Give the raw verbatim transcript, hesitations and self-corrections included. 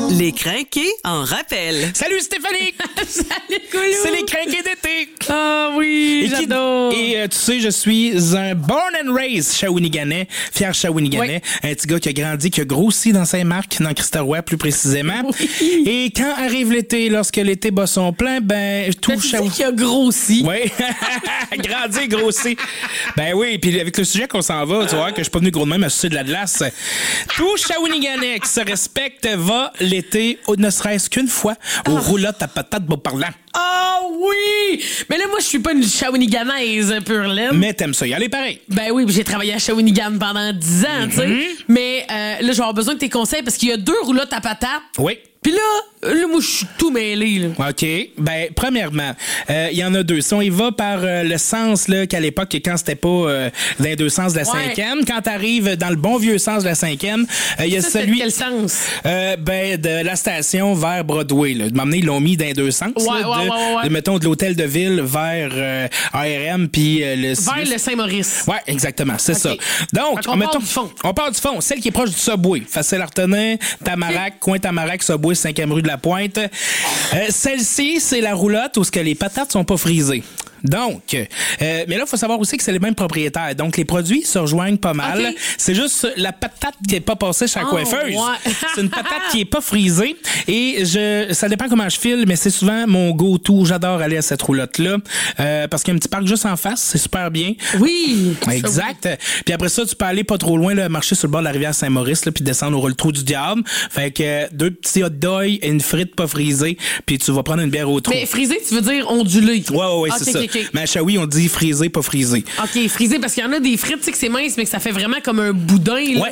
Les crinqués en rappel. Salut Stéphanie! Salut Coulou! C'est les crinqués d'été! Ah oui, Et qui- j'adore! Et euh, tu sais, je suis un born and raised Shawiniganais, fier Shawiniganais, un petit gars qui a grandi, qui a grossi dans Saint-Marc, dans Christ-Roi plus précisément. Oui. Et quand arrive l'été, lorsque l'été bat son plein, ben tout Tu dis Shaw- qu'il a grossi. Oui, grandi, grossi. Ben oui, puis avec le sujet qu'on s'en va, tu vois, que je suis pas venu gros de même à sucer de la glace. Tout Shawiniganais qui se respecte va l'été, au- ne serait-ce qu'une fois, au roulotte à patate beau-parlant. Ah oui! Mais là, moi, je suis pas une Shawiniganaise pure laine. Mais t'aimes ça y aller pareil. Ben oui, j'ai travaillé à Shawinigan pendant dix ans, tu sais. Mais euh, là, je vais avoir besoin de tes conseils parce qu'il y a deux roulottes à patates. Oui. Puis là, là, moi, je suis tout mêlé, là. OK. Ben, premièrement, euh, il y en a deux. Si on y va par euh, le sens là, qu'à l'époque, quand c'était pas euh, dans les deux sens de la Ouais. cinquième, quand t'arrives dans le bon vieux sens de la cinquième, euh, il y a Ça, c'est celui... de quel sens? Euh, ben, de la station vers Broadway. Là. De m'emmener, ils l'ont mis dans les deux sens. Ouais, là, ouais, de, ouais, ouais, ouais. de, mettons, de l'hôtel de ville vers euh, A R M, puis euh, le... Vers le Saint-Maurice. Ouais, exactement, c'est OK. ça. Donc, Fait qu'on mettons, part du fond. on part du fond, celle qui est proche du Subway, facile à retenir, Tamarack, coin Tamarack, Subway, cinquième rue de la Pointe. Euh, celle-ci, c'est la roulotte où ce que les patates sont pas frisées. Donc, euh, mais là, il faut savoir aussi que c'est les mêmes propriétaires. Donc, les produits se rejoignent pas mal. OK. C'est juste la patate qui est pas passée chez la Oh, coiffeuse. ouais. C'est une patate qui est pas frisée. Et je, ça dépend comment je file, mais c'est souvent mon go-to. J'adore aller à cette roulotte-là. Euh, parce qu'il y a un petit parc juste en face. C'est super bien. Oui. Exact. Puis après ça, tu peux aller pas trop loin, là, marcher sur le bord de la rivière Saint-Maurice, là, puis descendre au trou du diable. Fait que euh, deux petits hot dogs et une frite pas frisée, puis tu vas prendre une bière au trou. Mais frisé, tu veux dire ondulé? Ouais, ouais, ouais, Ok, c'est ça. ok, ok. Mais à Shawi, on dit frisé, pas frisé. OK, frisé, parce qu'il y en a des frites, tu sais, que c'est mince, mais que ça fait vraiment comme un boudin, là. Ouais.